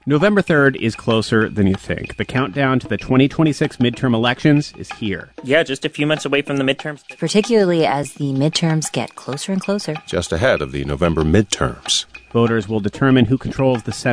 November 3rd is closer than you think. The countdown to the 2026 midterm elections is here. Yeah, just a few months away from the midterms. Particularly as the midterms get closer and closer. Just ahead of the November midterms. Voters will determine who controls the Senate